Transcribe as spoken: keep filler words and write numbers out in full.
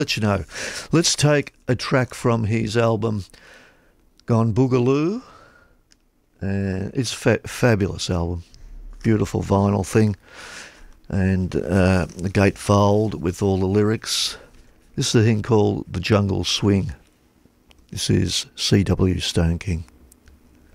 Let you know. Let's take a track from his album Gone Boogaloo. And it's a fa- fabulous album. Beautiful vinyl thing. And uh, the gatefold with all the lyrics. This is a thing called The Jungle Swing. This is C W Stone King.